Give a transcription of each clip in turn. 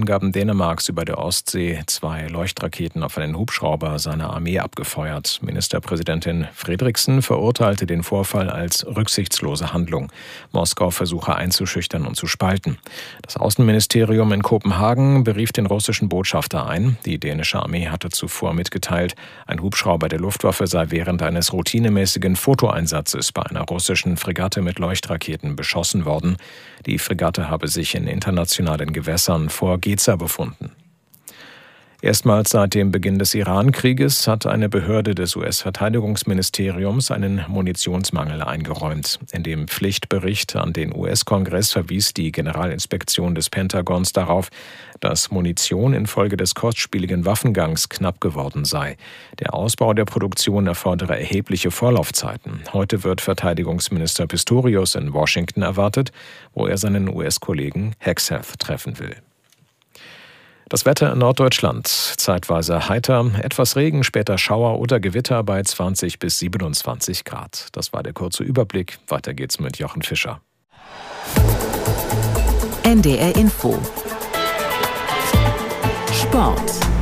Angaben Dänemarks über der Ostsee 2 Leuchtraketen auf einen Hubschrauber seiner Armee abgefeuert. Ministerpräsidentin Frederiksen verurteilte den Vorfall als rücksichtslose Handlung. Moskau versuche einzuschüchtern und zu spalten. Das Außenministerium in Kopenhagen berief den russischen Botschafter ein. Die dänische Armee hatte zuvor mitgeteilt, ein Hubschrauber der Luftwaffe sei während eines routinemäßigen Fotoeinsatzes bei einer russischen Fregatte mit Leuchtraketen beschossen worden. Die Fregatte habe sich in internationalen Gewässern vor Geza befunden. Erstmals seit dem Beginn des Iran-Krieges hat eine Behörde des US-Verteidigungsministeriums einen Munitionsmangel eingeräumt. In dem Pflichtbericht an den US-Kongress verwies die Generalinspektion des Pentagons darauf, dass Munition infolge des kostspieligen Waffengangs knapp geworden sei. Der Ausbau der Produktion erfordere erhebliche Vorlaufzeiten. Heute wird Verteidigungsminister Pistorius in Washington erwartet, wo er seinen US-Kollegen Hegseth treffen will. Das Wetter in Norddeutschland: zeitweise heiter, etwas Regen, später Schauer oder Gewitter bei 20 bis 27 Grad. Das war der kurze Überblick. Weiter geht's mit Jochen Fischer. NDR Info. Sport.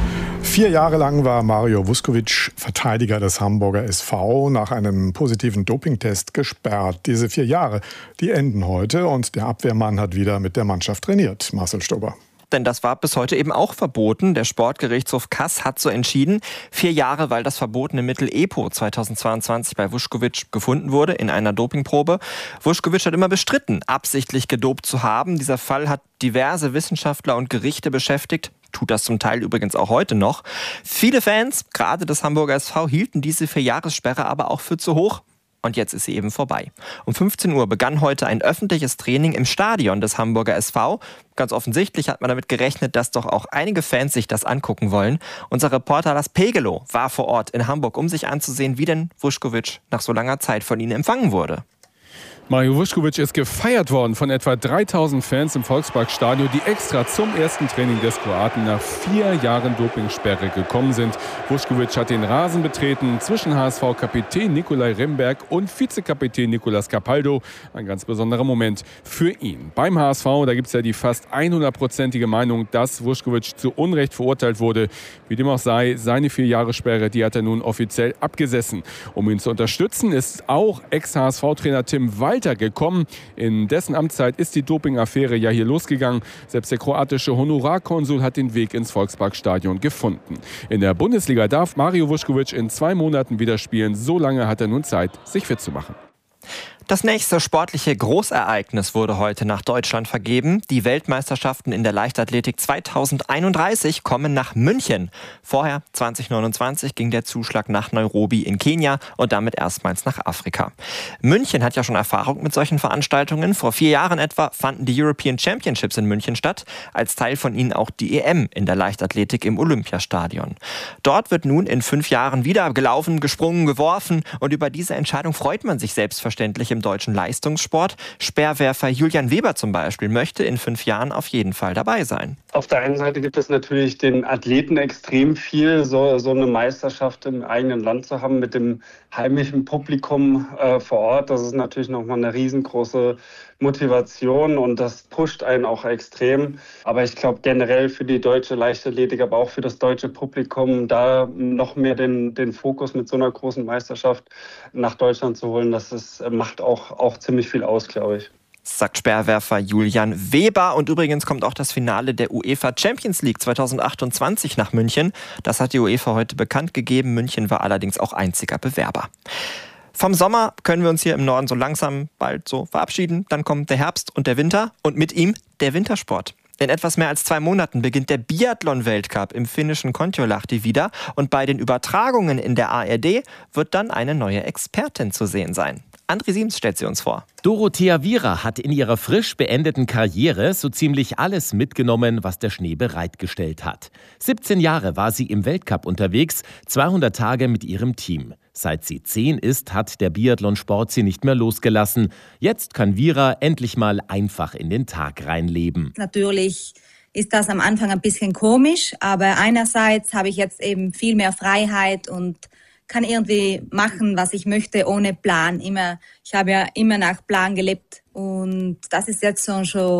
4 Jahre lang war Mario Vuskovic Verteidiger des Hamburger SV, nach einem positiven Dopingtest gesperrt. Diese 4 Jahre, die enden heute und der Abwehrmann hat wieder mit der Mannschaft trainiert. Marcel Stober. Denn das war bis heute eben auch verboten. Der Sportgerichtshof Kass hat so entschieden. 4 Jahre, weil das verbotene Mittel EPO 2022 bei Vuskovic gefunden wurde in einer Dopingprobe. Vuskovic hat immer bestritten, absichtlich gedopt zu haben. Dieser Fall hat diverse Wissenschaftler und Gerichte beschäftigt. Tut das zum Teil übrigens auch heute noch. Viele Fans, gerade des Hamburger SV, hielten diese 4-Jahressperre aber auch für zu hoch. Und jetzt ist sie eben vorbei. Um 15 Uhr begann heute ein öffentliches Training im Stadion des Hamburger SV. Ganz offensichtlich hat man damit gerechnet, dass doch auch einige Fans sich das angucken wollen. Unser Reporter Lars Pegelow war vor Ort in Hamburg, um sich anzusehen, wie denn Vuskovic nach so langer Zeit von ihnen empfangen wurde. Mario Vuskovic ist gefeiert worden von etwa 3000 Fans im Volksparkstadion, die extra zum ersten Training des Kroaten nach 4 Jahren Dopingsperre gekommen sind. Vuskovic hat den Rasen betreten zwischen HSV-Kapitän Nikolai Remberg und Vizekapitän Nicolas Capaldo. Ein ganz besonderer Moment für ihn. Beim HSV, da gibt es ja die fast 100%ige Meinung, dass Vuskovic zu Unrecht verurteilt wurde. Wie dem auch sei, seine 4 Jahre Sperre, die hat er nun offiziell abgesessen. Um ihn zu unterstützen, ist auch Ex-HSV-Trainer Tim Walter gekommen. In dessen Amtszeit ist die Dopingaffäre ja hier losgegangen. Selbst der kroatische Honorarkonsul hat den Weg ins Volksparkstadion gefunden. In der Bundesliga darf Mario Vuskovic in 2 Monaten wieder spielen. So lange hat er nun Zeit, sich fit zu machen. Das nächste sportliche Großereignis wurde heute nach Deutschland vergeben. Die Weltmeisterschaften in der Leichtathletik 2031 kommen nach München. Vorher, 2029, ging der Zuschlag nach Nairobi in Kenia und damit erstmals nach Afrika. München hat ja schon Erfahrung mit solchen Veranstaltungen. Vor 4 Jahren etwa fanden die European Championships in München statt. Als Teil von ihnen auch die EM in der Leichtathletik im Olympiastadion. Dort wird nun in 5 Jahren wieder gelaufen, gesprungen, geworfen. Und über diese Entscheidung freut man sich selbstverständlich im deutschen Leistungssport. Speerwerfer Julian Weber zum Beispiel möchte in 5 Jahren auf jeden Fall dabei sein. Auf der einen Seite gibt es natürlich den Athleten extrem viel, so eine Meisterschaft im eigenen Land zu haben mit dem heimischen Publikum vor Ort. Das ist natürlich nochmal eine riesengroße Motivation und das pusht einen auch extrem. Aber ich glaube generell für die deutsche Leichtathletik, aber auch für das deutsche Publikum, da noch mehr den Fokus mit so einer großen Meisterschaft nach Deutschland zu holen, macht auch ziemlich viel aus, glaube ich. Sagt Speerwerfer Julian Weber. Und übrigens kommt auch das Finale der UEFA Champions League 2028 nach München. Das hat die UEFA heute bekannt gegeben. München war allerdings auch einziger Bewerber. Vom Sommer können wir uns hier im Norden so langsam bald so verabschieden. Dann kommt der Herbst und der Winter und mit ihm der Wintersport. In etwas mehr als 2 Monaten beginnt der Biathlon-Weltcup im finnischen Kontiolahti wieder. Und bei den Übertragungen in der ARD wird dann eine neue Expertin zu sehen sein. André Siems stellt sie uns vor. Dorothea Viera hat in ihrer frisch beendeten Karriere so ziemlich alles mitgenommen, was der Schnee bereitgestellt hat. 17 Jahre war sie im Weltcup unterwegs, 200 Tage mit ihrem Team. Seit sie 10 ist, hat der Biathlonsport sie nicht mehr losgelassen. Jetzt kann Viera endlich mal einfach in den Tag reinleben. Natürlich ist das am Anfang ein bisschen komisch, aber einerseits habe ich jetzt eben viel mehr Freiheit und kann irgendwie machen, was ich möchte, ohne Plan. Ich habe ja immer nach Plan gelebt und das ist jetzt schon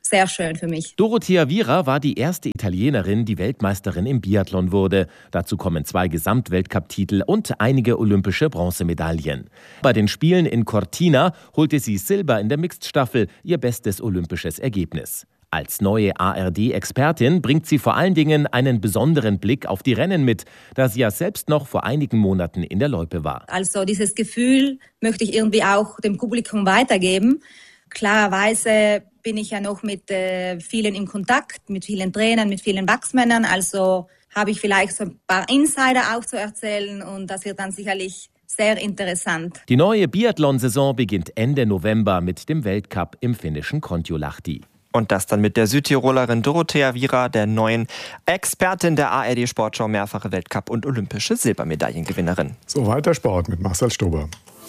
sehr schön für mich. Dorothea Viera war die erste Italienerin, die Weltmeisterin im Biathlon wurde. Dazu kommen 2 Gesamtweltcup-Titel und einige olympische Bronzemedaillen. Bei den Spielen in Cortina holte sie Silber in der Mixed-Staffel, ihr bestes olympisches Ergebnis. Als neue ARD-Expertin bringt sie vor allen Dingen einen besonderen Blick auf die Rennen mit, da sie ja selbst noch vor einigen Monaten in der Loipe war. Also dieses Gefühl möchte ich irgendwie auch dem Publikum weitergeben. Klarerweise bin ich ja noch mit vielen in Kontakt, mit vielen Trainern, mit vielen Wachsmännern. Also habe ich vielleicht so ein paar Insider auch zu erzählen und das wird dann sicherlich sehr interessant. Die neue Biathlon-Saison beginnt Ende November mit dem Weltcup im finnischen Kontiolahti. Und das dann mit der Südtirolerin Dorothea Viera, der neuen Expertin der ARD-Sportschau, mehrfache Weltcup- und olympische Silbermedaillengewinnerin. So weiter Sport mit Marcel Stober.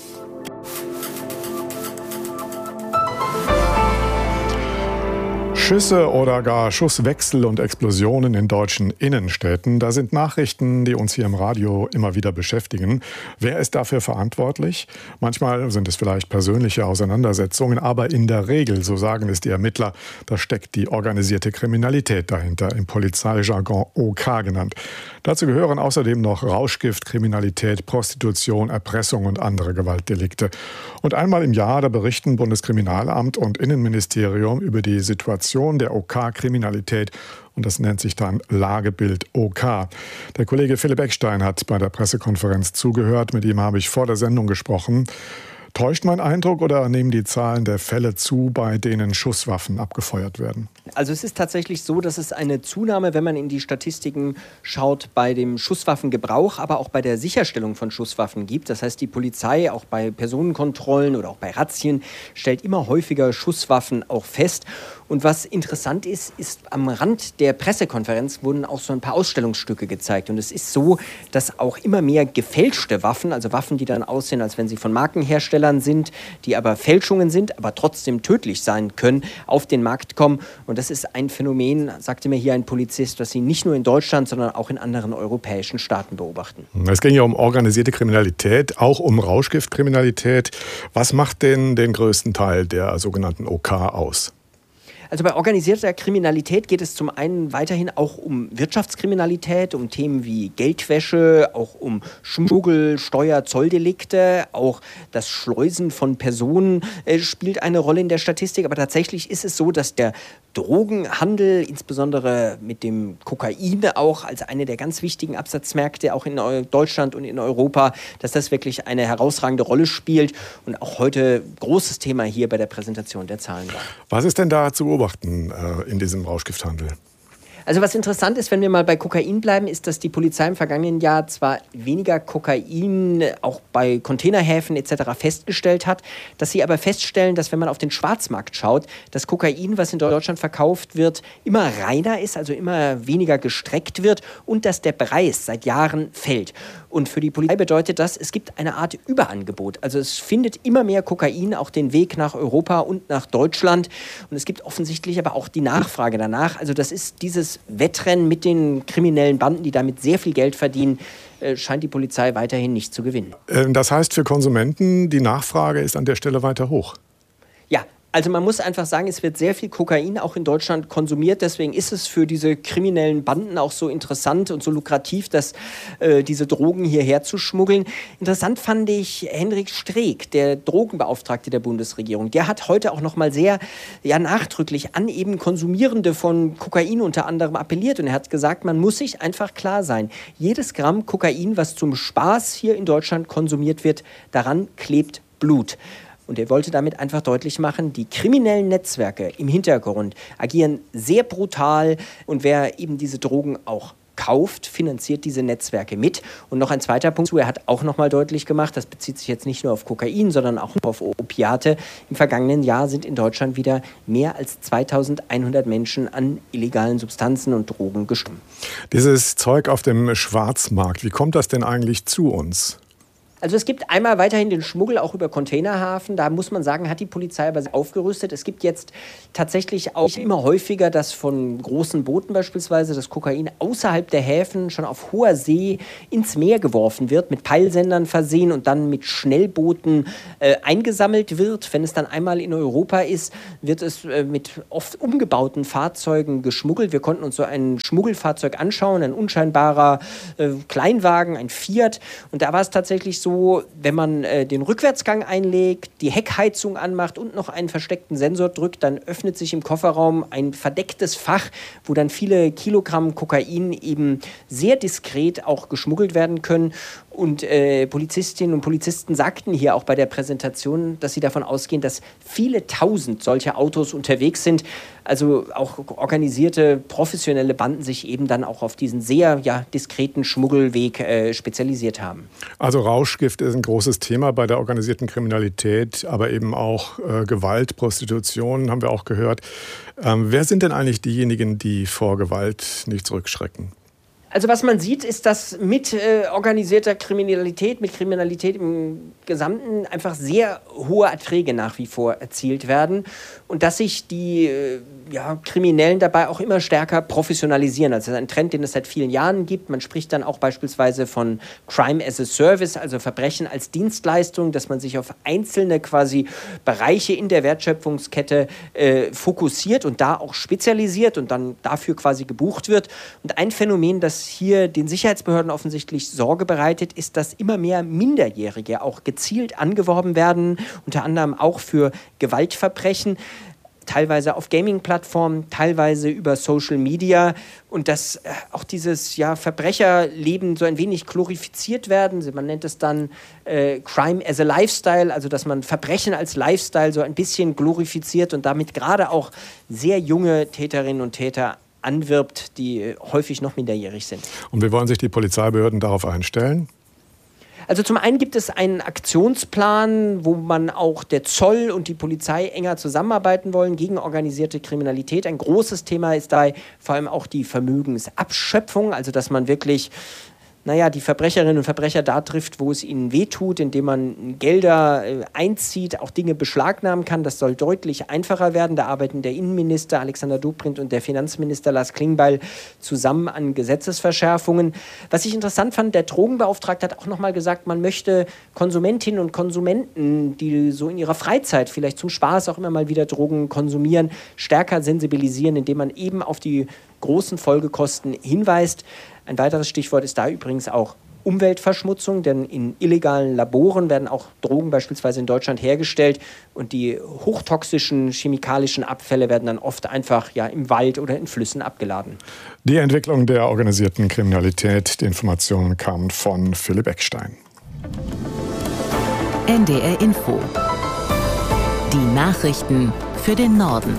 Schüsse oder gar Schusswechsel und Explosionen in deutschen Innenstädten, da sind Nachrichten, die uns hier im Radio immer wieder beschäftigen. Wer ist dafür verantwortlich? Manchmal sind es vielleicht persönliche Auseinandersetzungen, aber in der Regel, so sagen es die Ermittler, da steckt die organisierte Kriminalität dahinter, im Polizeijargon OK genannt. Dazu gehören außerdem noch Rauschgift, Kriminalität, Prostitution, Erpressung und andere Gewaltdelikte. Und einmal im Jahr, da berichten Bundeskriminalamt und Innenministerium über die Situation der OK-Kriminalität und das nennt sich dann Lagebild OK. Der Kollege Philipp Eckstein hat bei der Pressekonferenz zugehört, mit ihm habe ich vor der Sendung gesprochen. Täuscht mein Eindruck oder nehmen die Zahlen der Fälle zu, bei denen Schusswaffen abgefeuert werden? Also es ist tatsächlich so, dass es eine Zunahme, wenn man in die Statistiken schaut, bei dem Schusswaffengebrauch, aber auch bei der Sicherstellung von Schusswaffen gibt. Das heißt, die Polizei auch bei Personenkontrollen oder auch bei Razzien stellt immer häufiger Schusswaffen auch fest. Und was interessant ist, am Rand der Pressekonferenz wurden auch so ein paar Ausstellungsstücke gezeigt. Und es ist so, dass auch immer mehr gefälschte Waffen, also Waffen, die dann aussehen, als wenn sie von Markenherstellern sind, die aber Fälschungen sind, aber trotzdem tödlich sein können, auf den Markt kommen. Und das ist ein Phänomen, sagte mir hier ein Polizist, das sie nicht nur in Deutschland, sondern auch in anderen europäischen Staaten beobachten. Es ging ja um organisierte Kriminalität, auch um Rauschgiftkriminalität. Was macht denn den größten Teil der sogenannten OK aus? Also bei organisierter Kriminalität geht es zum einen weiterhin auch um Wirtschaftskriminalität, um Themen wie Geldwäsche, auch um Schmuggel, Steuer, Zolldelikte, auch das Schleusen von Personen spielt eine Rolle in der Statistik. Aber tatsächlich ist es so, dass der Drogenhandel, insbesondere mit dem Kokain auch als eine der ganz wichtigen Absatzmärkte, auch in Deutschland und in Europa, dass das wirklich eine herausragende Rolle spielt und auch heute großes Thema hier bei der Präsentation der Zahlen war. Was ist denn da zu beobachten in diesem Rauschgifthandel? Also was interessant ist, wenn wir mal bei Kokain bleiben, ist, dass die Polizei im vergangenen Jahr zwar weniger Kokain auch bei Containerhäfen etc. festgestellt hat, dass sie aber feststellen, dass wenn man auf den Schwarzmarkt schaut, das Kokain, was in Deutschland verkauft wird, immer reiner ist, also immer weniger gestreckt wird und dass der Preis seit Jahren fällt. Und für die Polizei bedeutet das, es gibt eine Art Überangebot. Also es findet immer mehr Kokain auch den Weg nach Europa und nach Deutschland. Und es gibt offensichtlich aber auch die Nachfrage danach. Also das ist dieses Wettrennen mit den kriminellen Banden, die damit sehr viel Geld verdienen, scheint die Polizei weiterhin nicht zu gewinnen. Das heißt für Konsumenten, die Nachfrage ist an der Stelle weiter hoch? Ja. Also man muss einfach sagen, es wird sehr viel Kokain auch in Deutschland konsumiert. Deswegen ist es für diese kriminellen Banden auch so interessant und so lukrativ, diese Drogen hierher zu schmuggeln. Interessant fand ich Hendrik Streeck, der Drogenbeauftragte der Bundesregierung. Der hat heute auch noch mal sehr nachdrücklich an eben Konsumierende von Kokain unter anderem appelliert. Und er hat gesagt, man muss sich einfach klar sein, jedes Gramm Kokain, was zum Spaß hier in Deutschland konsumiert wird, daran klebt Blut. Und er wollte damit einfach deutlich machen, die kriminellen Netzwerke im Hintergrund agieren sehr brutal und wer eben diese Drogen auch kauft, finanziert diese Netzwerke mit. Und noch ein zweiter Punkt, er hat auch noch mal deutlich gemacht, das bezieht sich jetzt nicht nur auf Kokain, sondern auch auf Opiate. Im vergangenen Jahr sind in Deutschland wieder mehr als 2100 Menschen an illegalen Substanzen und Drogen gestorben. Dieses Zeug auf dem Schwarzmarkt, wie kommt das denn eigentlich zu uns? Also es gibt einmal weiterhin den Schmuggel auch über Containerhafen. Da muss man sagen, hat die Polizei aber aufgerüstet. Es gibt jetzt tatsächlich auch immer häufiger, dass von großen Booten beispielsweise das Kokain außerhalb der Häfen schon auf hoher See ins Meer geworfen wird, mit Peilsendern versehen und dann mit Schnellbooten eingesammelt wird. Wenn es dann einmal in Europa ist, wird es mit oft umgebauten Fahrzeugen geschmuggelt. Wir konnten uns so ein Schmuggelfahrzeug anschauen, ein unscheinbarer Kleinwagen, ein Fiat. Und da war es tatsächlich so, wenn man den Rückwärtsgang einlegt, die Heckheizung anmacht und noch einen versteckten Sensor drückt, dann öffnet sich im Kofferraum ein verdecktes Fach, wo dann viele Kilogramm Kokain eben sehr diskret auch geschmuggelt werden können. Und Polizistinnen und Polizisten sagten hier auch bei der Präsentation, dass sie davon ausgehen, dass viele tausend solcher Autos unterwegs sind. Also auch organisierte, professionelle Banden sich eben dann auch auf diesen sehr diskreten Schmuggelweg spezialisiert haben. Also Rauschgift ist ein großes Thema bei der organisierten Kriminalität, aber eben auch Gewalt, Prostitution, haben wir auch gehört. Wer sind denn eigentlich diejenigen, die vor Gewalt nicht zurückschrecken? Also was man sieht, ist, dass mit organisierter Kriminalität, mit Kriminalität im Gesamten einfach sehr hohe Erträge nach wie vor erzielt werden und dass sich die Kriminellen dabei auch immer stärker professionalisieren. Also das ist ein Trend, den es seit vielen Jahren gibt. Man spricht dann auch beispielsweise von Crime as a Service, also Verbrechen als Dienstleistung, dass man sich auf einzelne quasi Bereiche in der Wertschöpfungskette fokussiert und da auch spezialisiert und dann dafür quasi gebucht wird. Und ein Phänomen, das hier den Sicherheitsbehörden offensichtlich Sorge bereitet, ist, dass immer mehr Minderjährige auch gezielt angeworben werden, unter anderem auch für Gewaltverbrechen, teilweise auf Gaming-Plattformen, teilweise über Social Media und dass auch dieses Verbrecherleben so ein wenig glorifiziert werden. Man nennt es dann Crime as a Lifestyle, also dass man Verbrechen als Lifestyle so ein bisschen glorifiziert und damit gerade auch sehr junge Täterinnen und Täter anwirbt, die häufig noch minderjährig sind. Und wie wollen sich die Polizeibehörden darauf einstellen? Also zum einen gibt es einen Aktionsplan, wo man auch der Zoll und die Polizei enger zusammenarbeiten wollen gegen organisierte Kriminalität. Ein großes Thema ist dabei vor allem auch die Vermögensabschöpfung, also dass man wirklich die Verbrecherinnen und Verbrecher da trifft, wo es ihnen wehtut, indem man Gelder einzieht, auch Dinge beschlagnahmen kann. Das soll deutlich einfacher werden. Da arbeiten der Innenminister Alexander Dobrindt und der Finanzminister Lars Klingbeil zusammen an Gesetzesverschärfungen. Was ich interessant fand, der Drogenbeauftragte hat auch nochmal gesagt, man möchte Konsumentinnen und Konsumenten, die so in ihrer Freizeit vielleicht zum Spaß auch immer mal wieder Drogen konsumieren, stärker sensibilisieren, indem man eben auf die großen Folgekosten hinweist. Ein weiteres Stichwort ist da übrigens auch Umweltverschmutzung, denn in illegalen Laboren werden auch Drogen beispielsweise in Deutschland hergestellt und die hochtoxischen chemikalischen Abfälle werden dann oft einfach im Wald oder in Flüssen abgeladen. Die Entwicklung der organisierten Kriminalität, die Informationen kamen von Philipp Eckstein. NDR Info. Die Nachrichten für den Norden.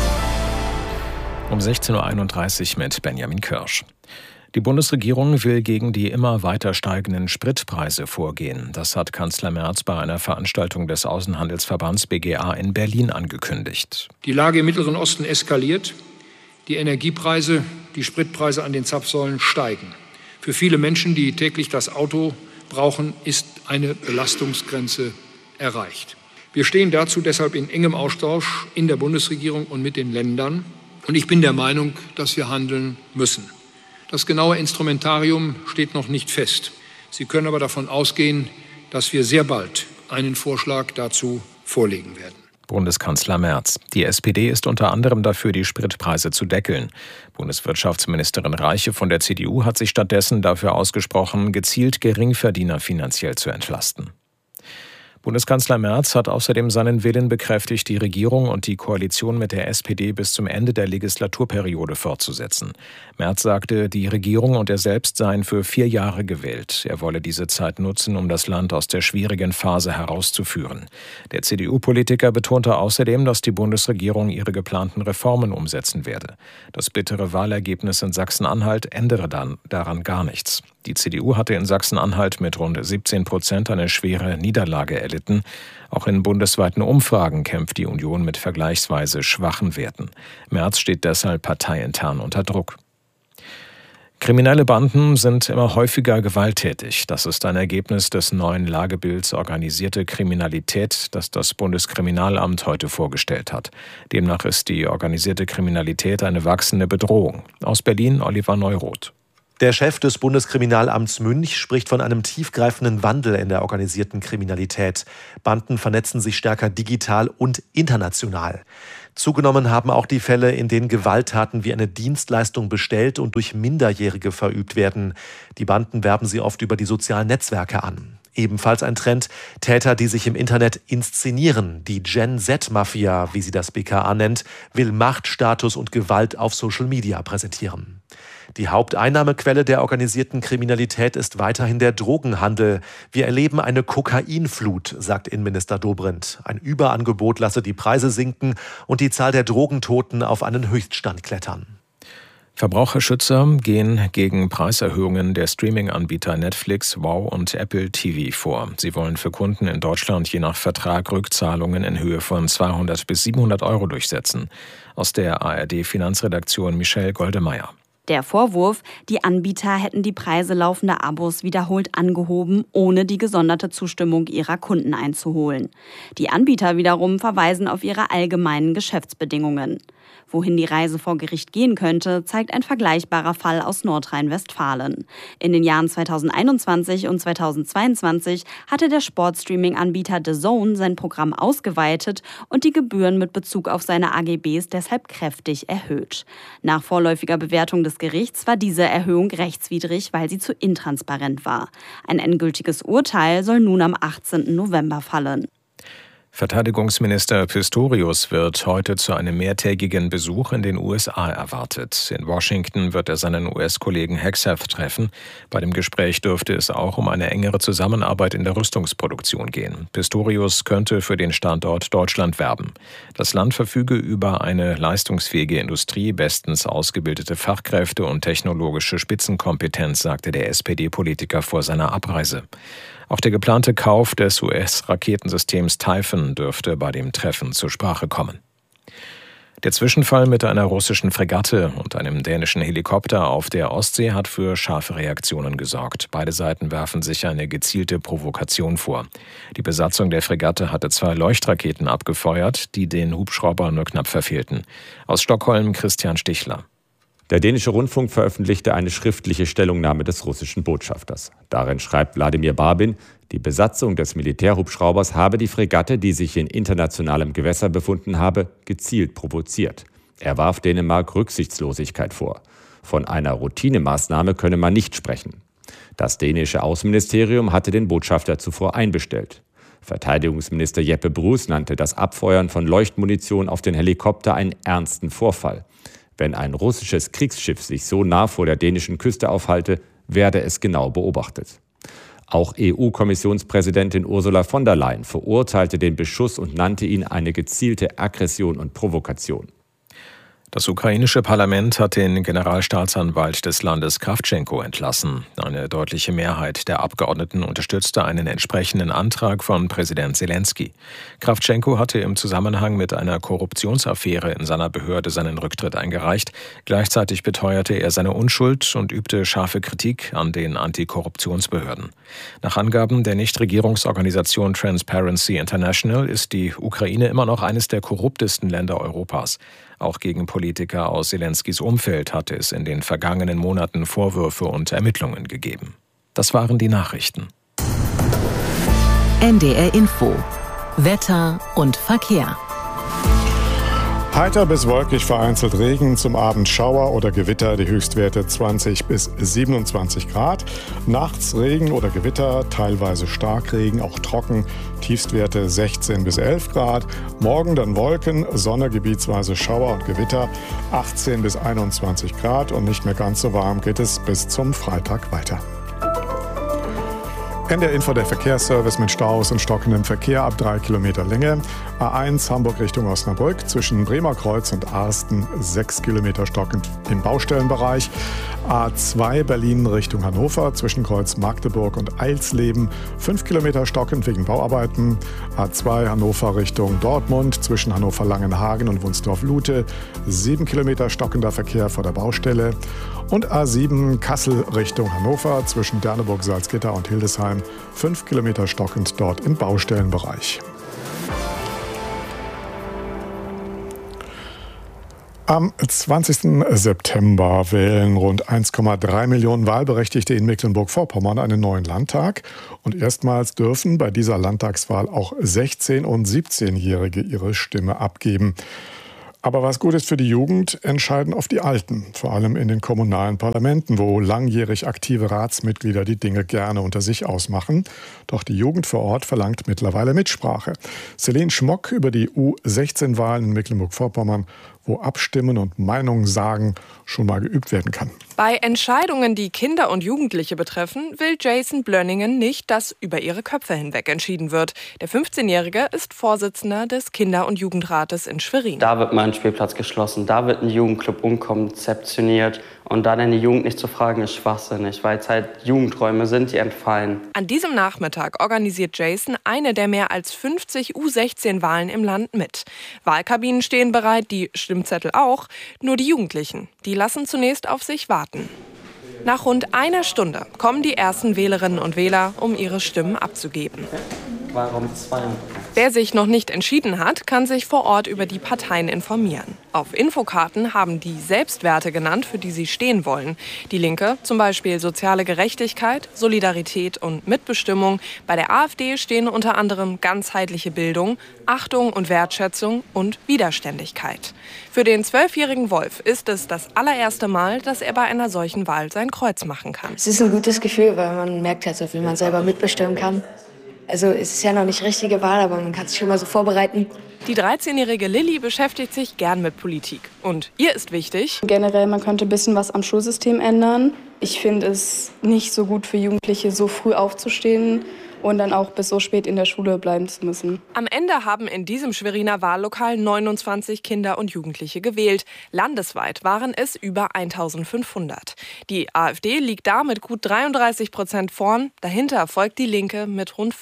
Um 16.31 Uhr mit Benjamin Kirsch. Die Bundesregierung will gegen die immer weiter steigenden Spritpreise vorgehen. Das hat Kanzler Merz bei einer Veranstaltung des Außenhandelsverbands BGA in Berlin angekündigt. Die Lage im Mittleren Osten eskaliert. Die Energiepreise, die Spritpreise an den Zapfsäulen steigen. Für viele Menschen, die täglich das Auto brauchen, ist eine Belastungsgrenze erreicht. Wir stehen dazu deshalb in engem Austausch in der Bundesregierung und mit den Ländern. Und ich bin der Meinung, dass wir handeln müssen. Das genaue Instrumentarium steht noch nicht fest. Sie können aber davon ausgehen, dass wir sehr bald einen Vorschlag dazu vorlegen werden. Bundeskanzler Merz. Die SPD ist unter anderem dafür, die Spritpreise zu deckeln. Bundeswirtschaftsministerin Reiche von der CDU hat sich stattdessen dafür ausgesprochen, gezielt Geringverdiener finanziell zu entlasten. Bundeskanzler Merz hat außerdem seinen Willen bekräftigt, die Regierung und die Koalition mit der SPD bis zum Ende der Legislaturperiode fortzusetzen. Merz sagte, die Regierung und er selbst seien für 4 Jahre gewählt. Er wolle diese Zeit nutzen, um das Land aus der schwierigen Phase herauszuführen. Der CDU-Politiker betonte außerdem, dass die Bundesregierung ihre geplanten Reformen umsetzen werde. Das bittere Wahlergebnis in Sachsen-Anhalt ändere dann daran gar nichts. Die CDU hatte in Sachsen-Anhalt mit rund 17% eine schwere Niederlage erlitten. Auch in bundesweiten Umfragen kämpft die Union mit vergleichsweise schwachen Werten. Merz steht deshalb parteiintern unter Druck. Kriminelle Banden sind immer häufiger gewalttätig. Das ist ein Ergebnis des neuen Lagebilds Organisierte Kriminalität, das das Bundeskriminalamt heute vorgestellt hat. Demnach ist die organisierte Kriminalität eine wachsende Bedrohung. Aus Berlin Oliver Neuroth. Der Chef des Bundeskriminalamts Münch spricht von einem tiefgreifenden Wandel in der organisierten Kriminalität. Banden vernetzen sich stärker digital und international. Zugenommen haben auch die Fälle, in denen Gewalttaten wie eine Dienstleistung bestellt und durch Minderjährige verübt werden. Die Banden werben sie oft über die sozialen Netzwerke an. Ebenfalls ein Trend, Täter, die sich im Internet inszenieren. Die Gen-Z-Mafia, wie sie das BKA nennt, will Macht, Status und Gewalt auf Social Media präsentieren. Die Haupteinnahmequelle der organisierten Kriminalität ist weiterhin der Drogenhandel. Wir erleben eine Kokainflut, sagt Innenminister Dobrindt. Ein Überangebot lasse die Preise sinken und die Zahl der Drogentoten auf einen Höchststand klettern. Verbraucherschützer gehen gegen Preiserhöhungen der Streaming-Anbieter Netflix, Wow und Apple TV vor. Sie wollen für Kunden in Deutschland je nach Vertrag Rückzahlungen in Höhe von 200 bis 700 Euro durchsetzen. Aus der ARD-Finanzredaktion Michelle Goldemeyer. Der Vorwurf, die Anbieter hätten die Preise laufender Abos wiederholt angehoben, ohne die gesonderte Zustimmung ihrer Kunden einzuholen. Die Anbieter wiederum verweisen auf ihre allgemeinen Geschäftsbedingungen. Wohin die Reise vor Gericht gehen könnte, zeigt ein vergleichbarer Fall aus Nordrhein-Westfalen. In den Jahren 2021 und 2022 hatte der Sportstreaming-Anbieter DAZN sein Programm ausgeweitet und die Gebühren mit Bezug auf seine AGBs deshalb kräftig erhöht. Nach vorläufiger Bewertung des Gerichts war diese Erhöhung rechtswidrig, weil sie zu intransparent war. Ein endgültiges Urteil soll nun am 18. November fallen. Verteidigungsminister Pistorius wird heute zu einem mehrtägigen Besuch in den USA erwartet. In Washington wird er seinen US-Kollegen Hegseth treffen. Bei dem Gespräch dürfte es auch um eine engere Zusammenarbeit in der Rüstungsproduktion gehen. Pistorius könnte für den Standort Deutschland werben. Das Land verfüge über eine leistungsfähige Industrie, bestens ausgebildete Fachkräfte und technologische Spitzenkompetenz, sagte der SPD-Politiker vor seiner Abreise. Auch der geplante Kauf des US-Raketensystems Typhoon dürfte bei dem Treffen zur Sprache kommen. Der Zwischenfall mit einer russischen Fregatte und einem dänischen Helikopter auf der Ostsee hat für scharfe Reaktionen gesorgt. Beide Seiten werfen sich eine gezielte Provokation vor. Die Besatzung der Fregatte hatte 2 Leuchtraketen abgefeuert, die den Hubschrauber nur knapp verfehlten. Aus Stockholm Christian Stichler. Der dänische Rundfunk veröffentlichte eine schriftliche Stellungnahme des russischen Botschafters. Darin schreibt Wladimir Barbin, die Besatzung des Militärhubschraubers habe die Fregatte, die sich in internationalem Gewässer befunden habe, gezielt provoziert. Er warf Dänemark Rücksichtslosigkeit vor. Von einer Routinemaßnahme könne man nicht sprechen. Das dänische Außenministerium hatte den Botschafter zuvor einbestellt. Verteidigungsminister Jeppe Bruus nannte das Abfeuern von Leuchtmunition auf den Helikopter einen ernsten Vorfall. Wenn ein russisches Kriegsschiff sich so nah vor der dänischen Küste aufhalte, werde es genau beobachtet. Auch EU-Kommissionspräsidentin Ursula von der Leyen verurteilte den Beschuss und nannte ihn eine gezielte Aggression und Provokation. Das ukrainische Parlament hat den Generalstaatsanwalt des Landes Krawtschenko entlassen. Eine deutliche Mehrheit der Abgeordneten unterstützte einen entsprechenden Antrag von Präsident Selenskyj. Krawtschenko hatte im Zusammenhang mit einer Korruptionsaffäre in seiner Behörde seinen Rücktritt eingereicht. Gleichzeitig beteuerte er seine Unschuld und übte scharfe Kritik an den Antikorruptionsbehörden. Nach Angaben der Nichtregierungsorganisation Transparency International ist die Ukraine immer noch eines der korruptesten Länder Europas. Auch gegen Politiker aus Selenskys Umfeld hatte es in den vergangenen Monaten Vorwürfe und Ermittlungen gegeben. Das waren die Nachrichten. NDR Info. Wetter und Verkehr. Heiter bis wolkig, vereinzelt Regen, zum Abend Schauer oder Gewitter, die Höchstwerte 20 bis 27 Grad. Nachts Regen oder Gewitter, teilweise Starkregen, auch trocken, Tiefstwerte 16 bis 11 Grad. Morgen dann Wolken, Sonne, gebietsweise Schauer und Gewitter, 18 bis 21 Grad und nicht mehr ganz so warm geht es bis zum Freitag weiter. NDR Info, der Verkehrsservice mit Staus und stockendem Verkehr ab 3 Kilometer Länge. A1 Hamburg Richtung Osnabrück zwischen Bremer Kreuz und Arsten 6 Kilometer stockend im Baustellenbereich. A2 Berlin Richtung Hannover zwischen Kreuz Magdeburg und Eilsleben 5 Kilometer stockend wegen Bauarbeiten. A2 Hannover Richtung Dortmund zwischen Hannover Langenhagen und Wunsdorf-Lute 7 Kilometer stockender Verkehr vor der Baustelle. Und A7 Kassel Richtung Hannover zwischen Derneburg, Salzgitter und Hildesheim 5 Kilometer stockend dort im Baustellenbereich. Am 20. September wählen rund 1,3 Millionen Wahlberechtigte in Mecklenburg-Vorpommern einen neuen Landtag. Und erstmals dürfen bei dieser Landtagswahl auch 16- und 17-Jährige ihre Stimme abgeben. Aber was gut ist für die Jugend, entscheiden oft die Alten, vor allem in den kommunalen Parlamenten, wo langjährig aktive Ratsmitglieder die Dinge gerne unter sich ausmachen. Doch die Jugend vor Ort verlangt mittlerweile Mitsprache. Celine Schmock über die U16-Wahlen in Mecklenburg-Vorpommern, wo Abstimmen und Meinungen sagen schon mal geübt werden kann. Bei Entscheidungen, die Kinder und Jugendliche betreffen, will Jason Blönningen nicht, dass über ihre Köpfe hinweg entschieden wird. Der 15-Jährige ist Vorsitzender des Kinder- und Jugendrates in Schwerin. Da wird mal ein Spielplatz geschlossen, da wird ein Jugendclub umkonzeptioniert. Und dann in die Jugend nicht zu fragen, ist schwachsinnig, weil es halt Jugendräume sind, die entfallen. An diesem Nachmittag organisiert Jason eine der mehr als 50 U16-Wahlen im Land mit. Wahlkabinen stehen bereit, die Stimmzettel auch, nur die Jugendlichen. Die lassen zunächst auf sich warten. Nach rund einer Stunde kommen die ersten Wählerinnen und Wähler, um ihre Stimmen abzugeben. Warum 2? Wer sich noch nicht entschieden hat, kann sich vor Ort über die Parteien informieren. Auf Infokarten haben die Selbstwerte genannt, für die sie stehen wollen. Die Linke zum Beispiel soziale Gerechtigkeit, Solidarität und Mitbestimmung. Bei der AfD stehen unter anderem ganzheitliche Bildung, Achtung und Wertschätzung und Widerständigkeit. Für den 12-jährigen Wolf ist es das allererste Mal, dass er bei einer solchen Wahl sein Kreuz machen kann. Es ist ein gutes Gefühl, weil man merkt halt so viel, man selber mitbestimmen kann. Also es ist ja noch nicht richtige Wahl, aber man kann sich schon mal so vorbereiten. Die 13-jährige Lilly beschäftigt sich gern mit Politik. Und ihr ist wichtig: generell, man könnte ein bisschen was am Schulsystem ändern. Ich finde es nicht so gut für Jugendliche, so früh aufzustehen und dann auch bis so spät in der Schule bleiben zu müssen. Am Ende haben in diesem Schweriner Wahllokal 29 Kinder und Jugendliche gewählt. Landesweit waren es über 1500. Die AfD liegt da mit gut 33% vorn. Dahinter folgt die Linke mit rund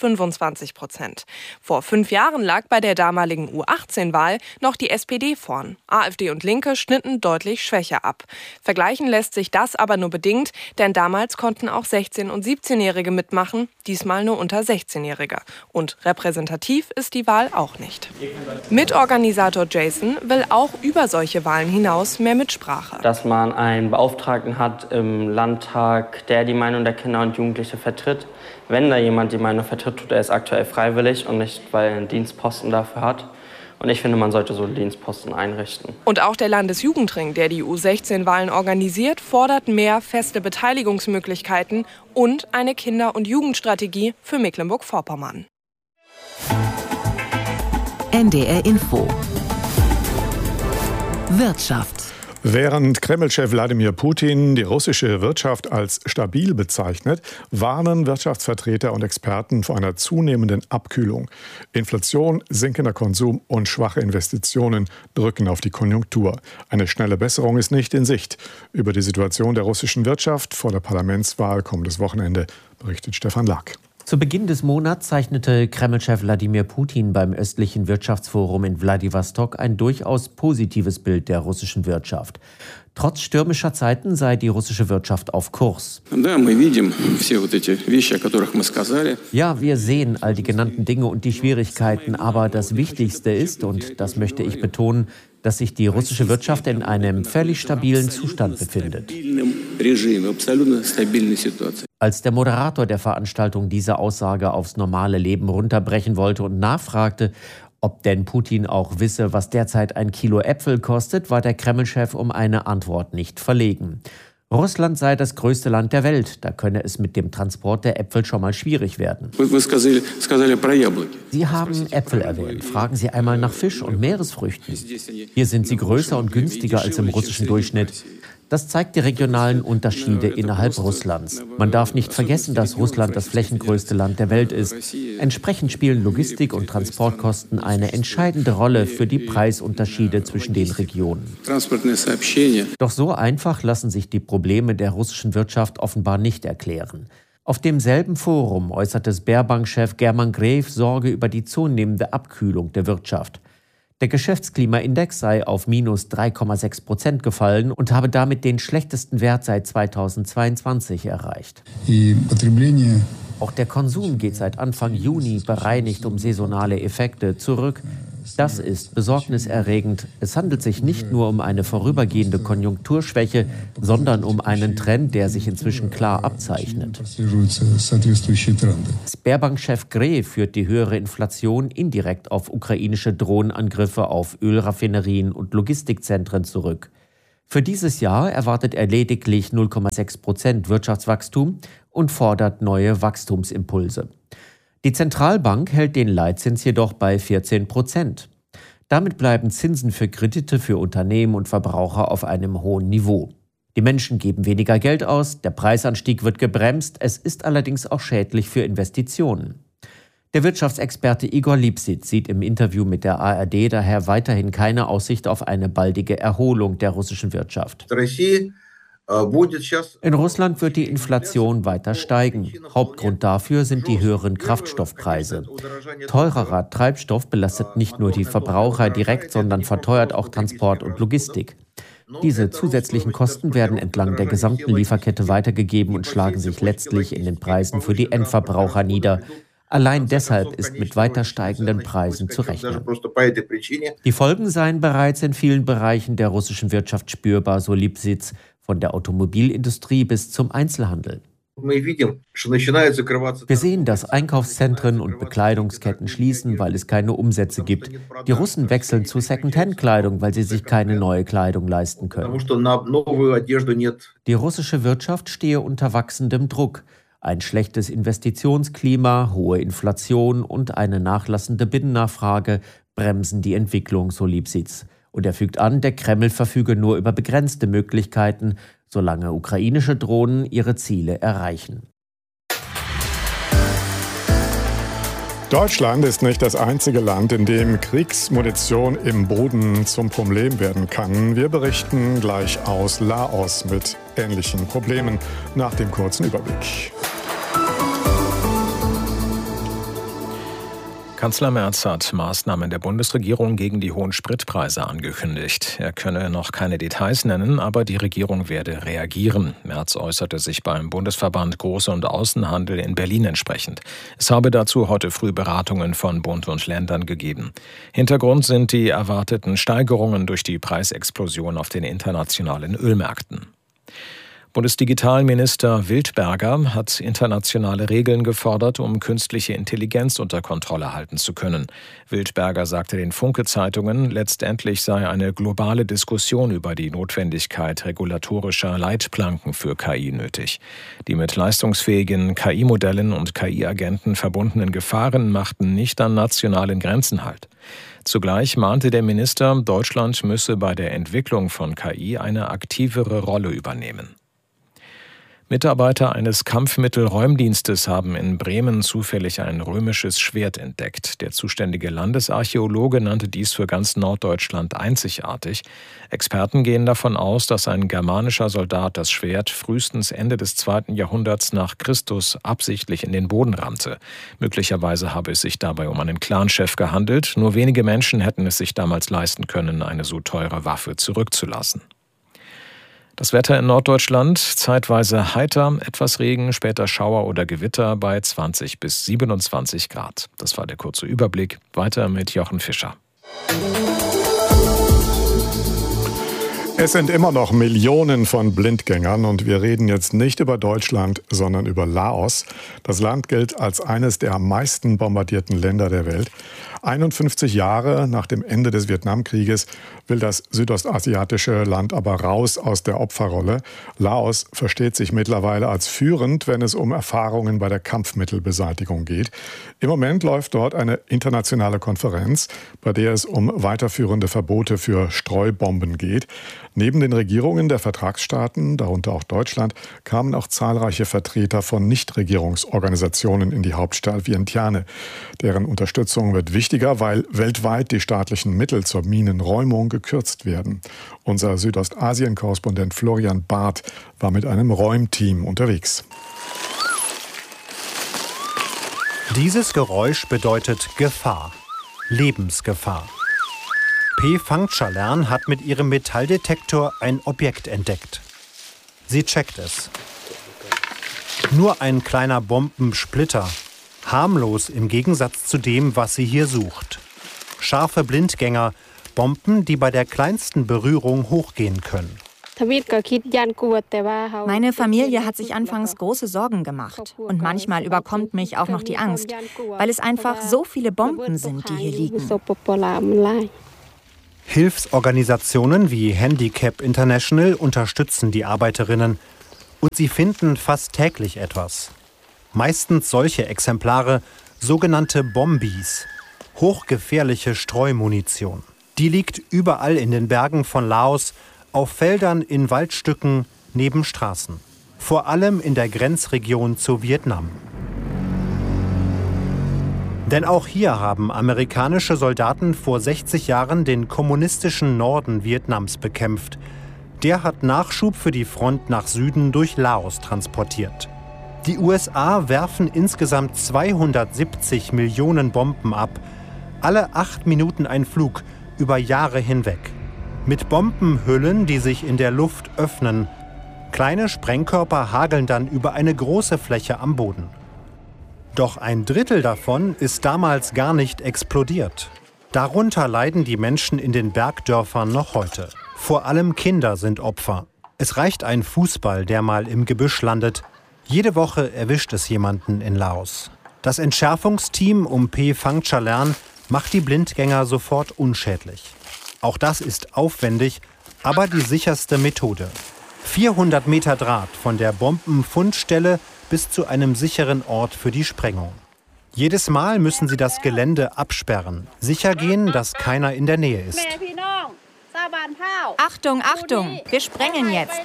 25%. Vor 5 Jahren lag bei der damaligen U18-Wahl noch die SPD vorn. AfD und Linke schnitten deutlich schwächer ab. Vergleichen lässt sich das aber nur bedingt, denn damals konnten auch 16- und 17-Jährige mitmachen, diesmal nur unter 16-Jährige. Und repräsentativ ist die Wahl auch nicht. Mitorganisator Jason will auch über solche Wahlen hinaus mehr Mitsprache. Dass man einen Beauftragten hat im Landtag, der die Meinung der Kinder und Jugendliche vertritt. Wenn da jemand die Meinung vertritt, tut er es aktuell freiwillig und nicht, weil er einen Dienstposten dafür hat. Und ich finde, man sollte so Dienstposten einrichten. Und auch der Landesjugendring, der die U16-Wahlen organisiert, fordert mehr feste Beteiligungsmöglichkeiten und eine Kinder- und Jugendstrategie für Mecklenburg-Vorpommern. NDR Info. Wirtschaft. Während Kreml-Chef Wladimir Putin die russische Wirtschaft als stabil bezeichnet, warnen Wirtschaftsvertreter und Experten vor einer zunehmenden Abkühlung. Inflation, sinkender Konsum und schwache Investitionen drücken auf die Konjunktur. Eine schnelle Besserung ist nicht in Sicht. Über die Situation der russischen Wirtschaft vor der Parlamentswahl kommendes Wochenende berichtet Stefan Lack. Zu Beginn des Monats zeichnete Kreml-Chef Wladimir Putin beim östlichen Wirtschaftsforum in Wladiwostok ein durchaus positives Bild der russischen Wirtschaft. Trotz stürmischer Zeiten sei die russische Wirtschaft auf Kurs. Ja, wir sehen all die genannten Dinge und die Schwierigkeiten, aber das Wichtigste ist, und das möchte ich betonen, dass sich die russische Wirtschaft in einem völlig stabilen Zustand befindet. Als der Moderator der Veranstaltung diese Aussage aufs normale Leben runterbrechen wollte und nachfragte, ob denn Putin auch wisse, was derzeit ein Kilo Äpfel kostet, war der Kreml-Chef um eine Antwort nicht verlegen. Russland sei das größte Land der Welt, da könne es mit dem Transport der Äpfel schon mal schwierig werden. Sie haben Äpfel erwähnt. Fragen Sie einmal nach Fisch und Meeresfrüchten. Hier sind sie größer und günstiger als im russischen Durchschnitt. Das zeigt die regionalen Unterschiede innerhalb Russlands. Man darf nicht vergessen, dass Russland das flächengrößte Land der Welt ist. Entsprechend spielen Logistik- und Transportkosten eine entscheidende Rolle für die Preisunterschiede zwischen den Regionen. Doch so einfach lassen sich die Probleme der russischen Wirtschaft offenbar nicht erklären. Auf demselben Forum äußerte Sberbank-Chef German Gref Sorge über die zunehmende Abkühlung der Wirtschaft. Der Geschäftsklimaindex sei auf minus 3,6% gefallen und habe damit den schlechtesten Wert seit 2022 erreicht. Auch der Konsum geht seit Anfang Juni bereinigt um saisonale Effekte zurück. Das ist besorgniserregend. Es handelt sich nicht nur um eine vorübergehende Konjunkturschwäche, sondern um einen Trend, der sich inzwischen klar abzeichnet. Sberbank-Chef Grey führt die höhere Inflation indirekt auf ukrainische Drohnenangriffe auf Ölraffinerien und Logistikzentren zurück. Für dieses Jahr erwartet er lediglich 0,6% Wirtschaftswachstum und fordert neue Wachstumsimpulse. Die Zentralbank hält den Leitzins jedoch bei 14%. Damit bleiben Zinsen für Kredite für Unternehmen und Verbraucher auf einem hohen Niveau. Die Menschen geben weniger Geld aus, der Preisanstieg wird gebremst, es ist allerdings auch schädlich für Investitionen. Der Wirtschaftsexperte Igor Lipšić sieht im Interview mit der ARD daher weiterhin keine Aussicht auf eine baldige Erholung der russischen Wirtschaft. In Russland wird die Inflation weiter steigen. Hauptgrund dafür sind die höheren Kraftstoffpreise. Teurerer Treibstoff belastet nicht nur die Verbraucher direkt, sondern verteuert auch Transport und Logistik. Diese zusätzlichen Kosten werden entlang der gesamten Lieferkette weitergegeben und schlagen sich letztlich in den Preisen für die Endverbraucher nieder. Allein deshalb ist mit weiter steigenden Preisen zu rechnen. Die Folgen seien bereits in vielen Bereichen der russischen Wirtschaft spürbar, so Lipšić, von der Automobilindustrie bis zum Einzelhandel. Wir sehen, dass Einkaufszentren und Bekleidungsketten schließen, weil es keine Umsätze gibt. Die Russen wechseln zu Second-Hand-Kleidung, weil sie sich keine neue Kleidung leisten können. Die russische Wirtschaft stehe unter wachsendem Druck. Ein schlechtes Investitionsklima, hohe Inflation und eine nachlassende Binnennachfrage bremsen die Entwicklung, so Lipšić. Und er fügt an, der Kreml verfüge nur über begrenzte Möglichkeiten, solange ukrainische Drohnen ihre Ziele erreichen. Deutschland ist nicht das einzige Land, in dem Kriegsmunition im Boden zum Problem werden kann. Wir berichten gleich aus Laos mit ähnlichen Problemen nach dem kurzen Überblick. Kanzler Merz hat Maßnahmen der Bundesregierung gegen die hohen Spritpreise angekündigt. Er könne noch keine Details nennen, aber die Regierung werde reagieren. Merz äußerte sich beim Bundesverband Groß- und Außenhandel in Berlin entsprechend. Es habe dazu heute früh Beratungen von Bund und Ländern gegeben. Hintergrund sind die erwarteten Steigerungen durch die Preisexplosion auf den internationalen Ölmärkten. Bundesdigitalminister Wildberger hat internationale Regeln gefordert, um künstliche Intelligenz unter Kontrolle halten zu können. Wildberger sagte den Funke-Zeitungen, letztendlich sei eine globale Diskussion über die Notwendigkeit regulatorischer Leitplanken für KI nötig. Die mit leistungsfähigen KI-Modellen und KI-Agenten verbundenen Gefahren machten nicht an nationalen Grenzen halt. Zugleich mahnte der Minister, Deutschland müsse bei der Entwicklung von KI eine aktivere Rolle übernehmen. Mitarbeiter eines Kampfmittelräumdienstes haben in Bremen zufällig ein römisches Schwert entdeckt. Der zuständige Landesarchäologe nannte dies für ganz Norddeutschland einzigartig. Experten gehen davon aus, dass ein germanischer Soldat das Schwert frühestens Ende des 2. Jahrhunderts nach Christus absichtlich in den Boden rammte. Möglicherweise habe es sich dabei um einen Clanchef gehandelt. Nur wenige Menschen hätten es sich damals leisten können, eine so teure Waffe zurückzulassen. Das Wetter in Norddeutschland, zeitweise heiter, etwas Regen, später Schauer oder Gewitter bei 20 bis 27 Grad. Das war der kurze Überblick. Weiter mit Jochen Fischer. Es sind immer noch Millionen von Blindgängern und wir reden jetzt nicht über Deutschland, sondern über Laos. Das Land gilt als eines der am meisten bombardierten Länder der Welt. 51 Jahre nach dem Ende des Vietnamkrieges will das südostasiatische Land aber raus aus der Opferrolle. Laos versteht sich mittlerweile als führend, wenn es um Erfahrungen bei der Kampfmittelbeseitigung geht. Im Moment läuft dort eine internationale Konferenz, bei der es um weiterführende Verbote für Streubomben geht. Neben den Regierungen der Vertragsstaaten, darunter auch Deutschland, kamen auch zahlreiche Vertreter von Nichtregierungsorganisationen in die Hauptstadt Vientiane. Deren Unterstützung wird wichtiger, weil weltweit die staatlichen Mittel zur Minenräumung gekürzt werden. Unser Südostasien-Korrespondent Florian Barth war mit einem Räumteam unterwegs. Dieses Geräusch bedeutet Gefahr, Lebensgefahr. P. Phangchalerm hat mit ihrem Metalldetektor ein Objekt entdeckt. Sie checkt es. Nur ein kleiner Bombensplitter. Harmlos im Gegensatz zu dem, was sie hier sucht. Scharfe Blindgänger, Bomben, die bei der kleinsten Berührung hochgehen können. Meine Familie hat sich anfangs große Sorgen gemacht. Und manchmal überkommt mich auch noch die Angst, weil es einfach so viele Bomben sind, die hier liegen. Hilfsorganisationen wie Handicap International unterstützen die Arbeiterinnen. Und sie finden fast täglich etwas. Meistens solche Exemplare, sogenannte Bombis, hochgefährliche Streumunition. Die liegt überall in den Bergen von Laos, auf Feldern, in Waldstücken, neben Straßen. Vor allem in der Grenzregion zu Vietnam. Denn auch hier haben amerikanische Soldaten vor 60 Jahren den kommunistischen Norden Vietnams bekämpft. Der hat Nachschub für die Front nach Süden durch Laos transportiert. Die USA werfen insgesamt 270 Millionen Bomben ab. Alle 8 Minuten ein Flug, über Jahre hinweg. Mit Bombenhüllen, die sich in der Luft öffnen. Kleine Sprengkörper hageln dann über eine große Fläche am Boden. Doch ein Drittel davon ist damals gar nicht explodiert. Darunter leiden die Menschen in den Bergdörfern noch heute. Vor allem Kinder sind Opfer. Es reicht ein Fußball, der mal im Gebüsch landet. Jede Woche erwischt es jemanden in Laos. Das Entschärfungsteam um P. Phangchalerm macht die Blindgänger sofort unschädlich. Auch das ist aufwendig, aber die sicherste Methode. 400 Meter Draht von der Bombenfundstelle bis zu einem sicheren Ort für die Sprengung. Jedes Mal müssen sie das Gelände absperren, sicher gehen, dass keiner in der Nähe ist. Achtung, Achtung, wir sprengen jetzt.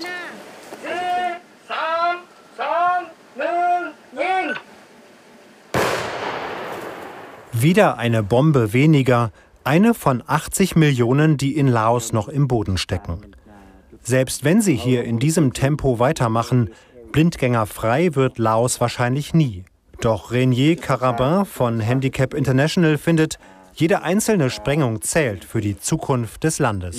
Wieder eine Bombe weniger, eine von 80 Millionen, die in Laos noch im Boden stecken. Selbst wenn sie hier in diesem Tempo weitermachen, blindgängerfrei wird Laos wahrscheinlich nie. Doch Renier Carabin von Handicap International findet, jede einzelne Sprengung zählt für die Zukunft des Landes.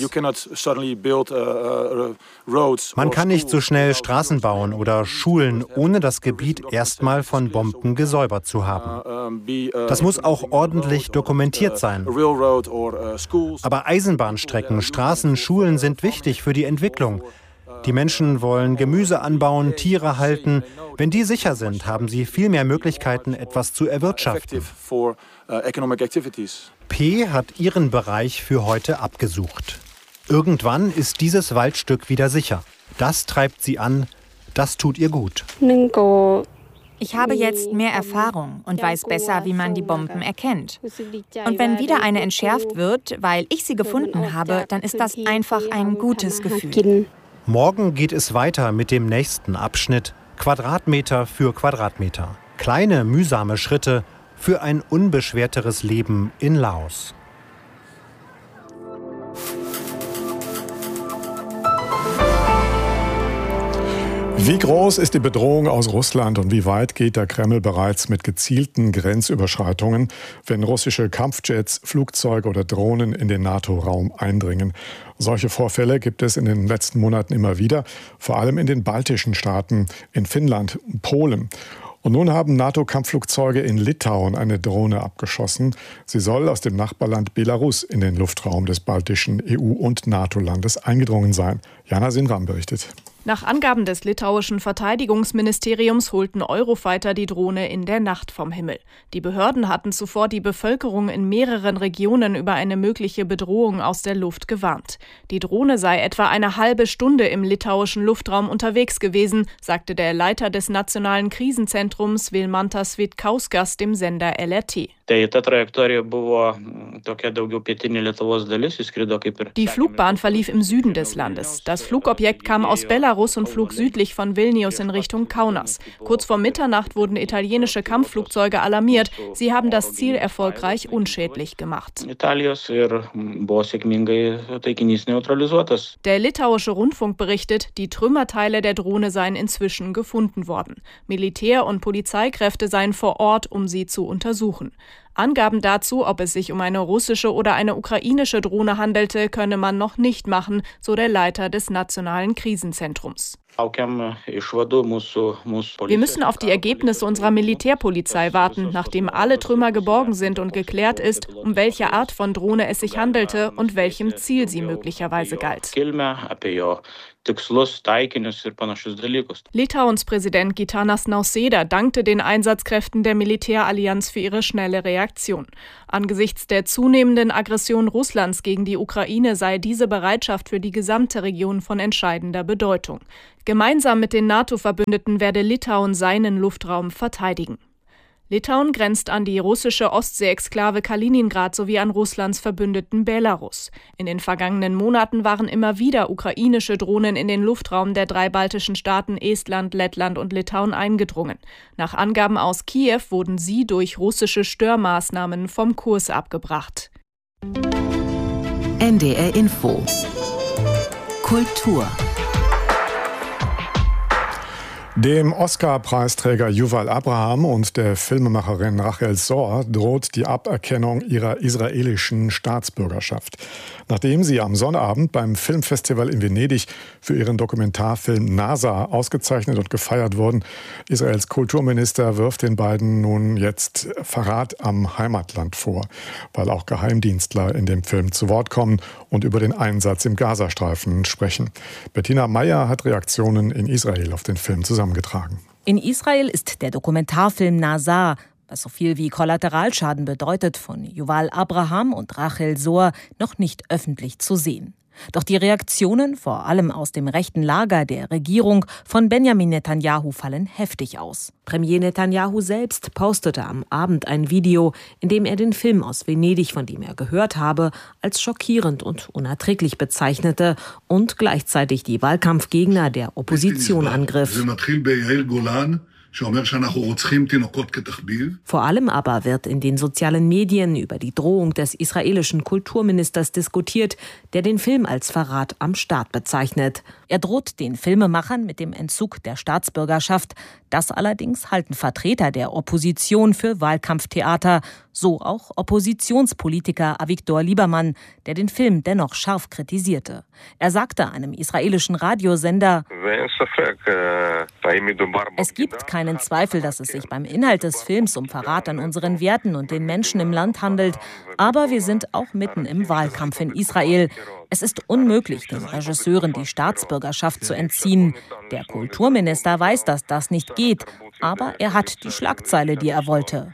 Man kann nicht so schnell Straßen bauen oder Schulen, ohne das Gebiet erstmal von Bomben gesäubert zu haben. Das muss auch ordentlich dokumentiert sein. Aber Eisenbahnstrecken, Straßen, Schulen sind wichtig für die Entwicklung. Die Menschen wollen Gemüse anbauen, Tiere halten. Wenn die sicher sind, haben sie viel mehr Möglichkeiten, etwas zu erwirtschaften. P. hat ihren Bereich für heute abgesucht. Irgendwann ist dieses Waldstück wieder sicher. Das treibt sie an, das tut ihr gut. Ich habe jetzt mehr Erfahrung und weiß besser, wie man die Bomben erkennt. Und wenn wieder eine entschärft wird, weil ich sie gefunden habe, dann ist das einfach ein gutes Gefühl. Morgen geht es weiter mit dem nächsten Abschnitt, Quadratmeter für Quadratmeter. Kleine, mühsame Schritte für ein unbeschwerteres Leben in Laos. Wie groß ist die Bedrohung aus Russland und wie weit geht der Kreml bereits mit gezielten Grenzüberschreitungen, wenn russische Kampfjets, Flugzeuge oder Drohnen in den NATO-Raum eindringen? Solche Vorfälle gibt es in den letzten Monaten immer wieder, vor allem in den baltischen Staaten, in Finnland, Polen. Und nun haben NATO-Kampfflugzeuge in Litauen eine Drohne abgeschossen. Sie soll aus dem Nachbarland Belarus in den Luftraum des baltischen EU- und NATO-Landes eingedrungen sein. Jana Sinram berichtet. Nach Angaben des litauischen Verteidigungsministeriums holten Eurofighter die Drohne in der Nacht vom Himmel. Die Behörden hatten zuvor die Bevölkerung in mehreren Regionen über eine mögliche Bedrohung aus der Luft gewarnt. Die Drohne sei etwa eine halbe Stunde im litauischen Luftraum unterwegs gewesen, sagte der Leiter des Nationalen Krisenzentrums Vilmantas Vitkauskas dem Sender LRT. Die Flugbahn verlief im Süden des Landes. Das Flugobjekt kam aus Belarus und flog südlich von Vilnius in Richtung Kaunas. Kurz vor Mitternacht wurden italienische Kampfflugzeuge alarmiert. Sie haben das Ziel erfolgreich unschädlich gemacht. Der litauische Rundfunk berichtet, die Trümmerteile der Drohne seien inzwischen gefunden worden. Militär- und Polizeikräfte seien vor Ort, um sie zu untersuchen. Angaben dazu, ob es sich um eine russische oder eine ukrainische Drohne handelte, könne man noch nicht machen, so der Leiter des Nationalen Krisenzentrums. Wir müssen auf die Ergebnisse unserer Militärpolizei warten, nachdem alle Trümmer geborgen sind und geklärt ist, um welche Art von Drohne es sich handelte und welchem Ziel sie möglicherweise galt. Litauens Präsident Gitanas Nausėda dankte den Einsatzkräften der Militärallianz für ihre schnelle Reaktion. Angesichts der zunehmenden Aggression Russlands gegen die Ukraine sei diese Bereitschaft für die gesamte Region von entscheidender Bedeutung. Gemeinsam mit den NATO-Verbündeten werde Litauen seinen Luftraum verteidigen. Litauen grenzt an die russische Ostsee-Exklave Kaliningrad sowie an Russlands Verbündeten Belarus. In den vergangenen Monaten waren immer wieder ukrainische Drohnen in den Luftraum der 3 baltischen Staaten Estland, Lettland und Litauen eingedrungen. Nach Angaben aus Kiew wurden sie durch russische Störmaßnahmen vom Kurs abgebracht. NDR Info Kultur. Dem Oscar-Preisträger Yuval Abraham und der Filmemacherin Rachel Zohar droht die Aberkennung ihrer israelischen Staatsbürgerschaft. Nachdem sie am Sonnabend beim Filmfestival in Venedig für ihren Dokumentarfilm Nasa ausgezeichnet und gefeiert wurden, Israels Kulturminister wirft den beiden nun jetzt Verrat am Heimatland vor, weil auch Geheimdienstler in dem Film zu Wort kommen und über den Einsatz im Gazastreifen sprechen. Bettina Meyer hat Reaktionen in Israel auf den Film zusammengetragen. In Israel ist der Dokumentarfilm Nasa, was so viel wie Kollateralschaden bedeutet, von Yuval Abraham und Rachel Zohar noch nicht öffentlich zu sehen. Doch die Reaktionen, vor allem aus dem rechten Lager der Regierung von Benjamin Netanyahu, fallen heftig aus. Premier Netanyahu selbst postete am Abend ein Video, in dem er den Film aus Venedig, von dem er gehört habe, als schockierend und unerträglich bezeichnete und gleichzeitig die Wahlkampfgegner der Opposition angriff. Vor allem aber wird in den sozialen Medien über die Drohung des israelischen Kulturministers diskutiert, der den Film als Verrat am Staat bezeichnet. Er droht den Filmemachern mit dem Entzug der Staatsbürgerschaft. Das allerdings halten Vertreter der Opposition für Wahlkampftheater, so auch Oppositionspolitiker Avigdor Lieberman, der den Film dennoch scharf kritisierte. Er sagte einem israelischen Radiosender: Es gibt keinen Zweifel, dass es sich beim Inhalt des Films um Verrat an unseren Werten und den Menschen im Land handelt. Aber wir sind auch mitten im Wahlkampf in Israel. Es ist unmöglich, den Regisseuren die Staatsbürgerschaft zu entziehen. Der Kulturminister weiß, dass das nicht geht, aber er hat die Schlagzeile, die er wollte.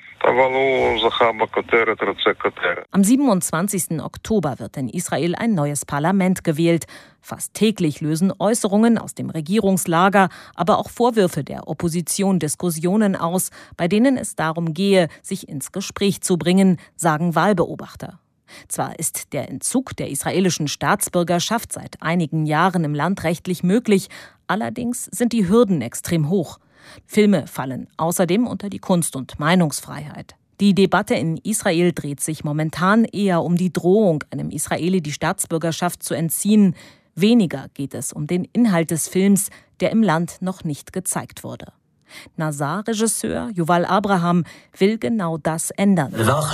Am 27. Oktober wird in Israel ein neues Parlament gewählt. Fast täglich lösen Äußerungen aus dem Regierungslager, aber auch Vorwürfe der Opposition Diskussionen aus, bei denen es darum gehe, sich ins Gespräch zu bringen, sagen Wahlbeobachter. Zwar ist der Entzug der israelischen Staatsbürgerschaft seit einigen Jahren im Land rechtlich möglich, allerdings sind die Hürden extrem hoch. Filme fallen außerdem unter die Kunst- und Meinungsfreiheit. Die Debatte in Israel dreht sich momentan eher um die Drohung, einem Israeli die Staatsbürgerschaft zu entziehen. Weniger geht es um den Inhalt des Films, der im Land noch nicht gezeigt wurde. Nasa-Regisseur Yuval Abraham will genau das ändern.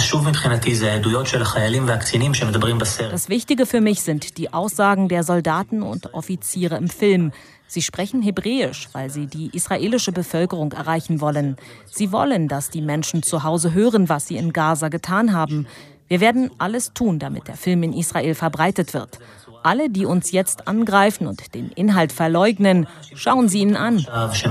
Das Wichtige für mich sind die Aussagen der Soldaten und Offiziere im Film. Sie sprechen Hebräisch, weil sie die israelische Bevölkerung erreichen wollen. Sie wollen, dass die Menschen zu Hause hören, was sie in Gaza getan haben. Wir werden alles tun, damit der Film in Israel verbreitet wird. Alle, die uns jetzt angreifen und den Inhalt verleugnen, schauen Sie ihn an.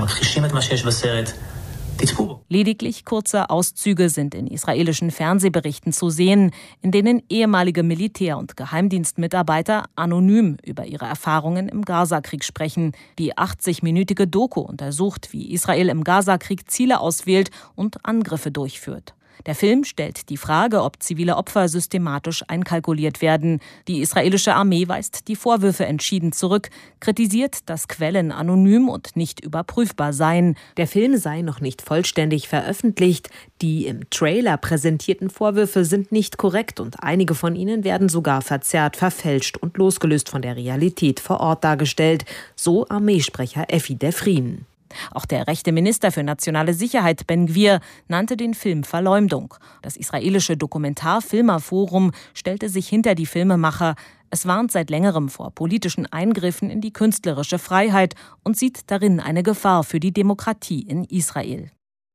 Lediglich kurze Auszüge sind in israelischen Fernsehberichten zu sehen, in denen ehemalige Militär- und Geheimdienstmitarbeiter anonym über ihre Erfahrungen im Gazakrieg sprechen. Die 80-minütige Doku untersucht, wie Israel im Gazakrieg Ziele auswählt und Angriffe durchführt. Der Film stellt die Frage, ob zivile Opfer systematisch einkalkuliert werden. Die israelische Armee weist die Vorwürfe entschieden zurück, kritisiert, dass Quellen anonym und nicht überprüfbar seien. Der Film sei noch nicht vollständig veröffentlicht. Die im Trailer präsentierten Vorwürfe sind nicht korrekt und einige von ihnen werden sogar verzerrt, verfälscht und losgelöst von der Realität vor Ort dargestellt, so Armeesprecher Effi Defrin. Auch der rechte Minister für nationale Sicherheit Ben Gvir nannte den Film Verleumdung. Das israelische Dokumentarfilmerforum stellte sich hinter die Filmemacher. Es warnt seit längerem vor politischen Eingriffen in die künstlerische Freiheit und sieht darin eine Gefahr für die Demokratie in Israel.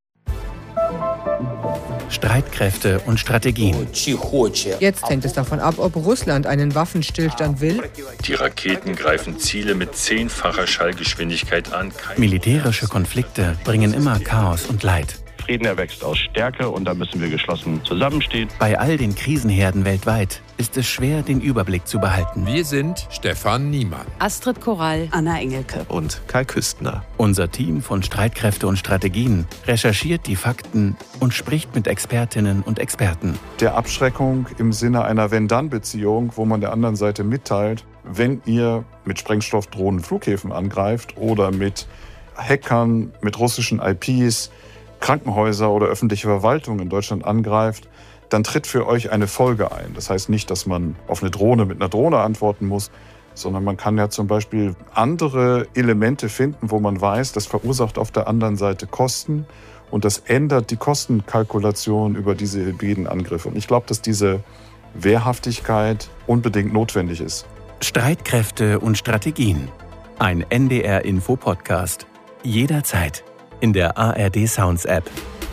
Streitkräfte und Strategien. Jetzt hängt es davon ab, ob Russland einen Waffenstillstand will. Die Raketen greifen Ziele mit 10-facher Schallgeschwindigkeit an. Militärische Konflikte bringen immer Chaos und Leid. Frieden erwächst aus Stärke und da müssen wir geschlossen zusammenstehen. Bei all den Krisenherden weltweit ist es schwer, den Überblick zu behalten. Wir sind Stefan Niemann, Astrid Korall, Anna Engelke und Kai Küstner. Unser Team von Streitkräfte und Strategien recherchiert die Fakten und spricht mit Expertinnen und Experten. Der Abschreckung im Sinne einer Wenn-Dann-Beziehung, wo man der anderen Seite mitteilt, wenn ihr mit Sprengstoffdrohnen Flughäfen angreift oder mit Hackern, mit russischen IPs, Krankenhäuser oder öffentliche Verwaltung in Deutschland angreift, dann tritt für euch eine Folge ein. Das heißt nicht, dass man auf eine Drohne mit einer Drohne antworten muss, sondern man kann ja zum Beispiel andere Elemente finden, wo man weiß, das verursacht auf der anderen Seite Kosten und das ändert die Kostenkalkulation über diese hybriden Angriffe. Und ich glaube, dass diese Wehrhaftigkeit unbedingt notwendig ist. Streitkräfte und Strategien. Ein NDR-Info-Podcast. Jederzeit. In der ARD Sounds App.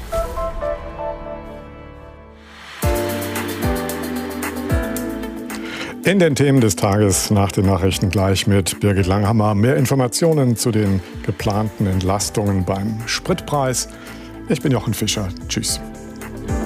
In den Themen des Tages nach den Nachrichten gleich mit Birgit Langhammer. Mehr Informationen zu den geplanten Entlastungen beim Spritpreis. Ich bin Jochen Fischer. Tschüss.